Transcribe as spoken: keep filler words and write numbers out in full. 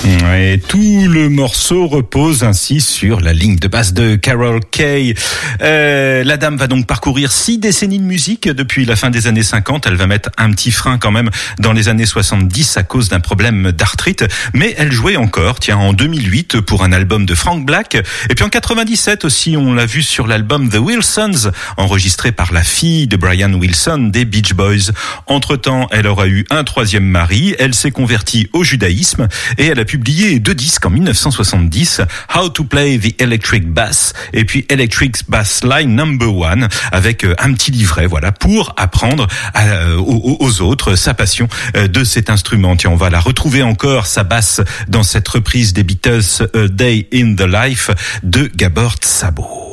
Et tout le morceau repose ainsi sur la ligne de basse de Carol Kaye. Euh, la dame va donc parcourir six décennies de musique depuis la fin des années cinquante. Elle va mettre un petit frein quand même dans les années soixante-dix à cause d'un problème d'arthrite. Mais elle jouait encore, tiens, en deux mille huit pour un album de Frank Black. Et puis en quatre-vingt-dix-sept aussi, on l'a vu sur l'album The Wilsons, enregistré par la fille de Brian Wilson des Beach Boys. Entre-temps, elle aura eu un troisième mari. Elle s'est convertie au judaïsme et elle a publié deux disques en dix-neuf cent soixante-dix, How to Play the Electric Bass et puis Electric Bass Line Number One, avec un petit livret, voilà, pour apprendre à, aux, aux autres sa passion de cet instrument. Tiens, on va la retrouver encore, sa basse, dans cette reprise des Beatles, A Day in the Life de Gabor Szabo.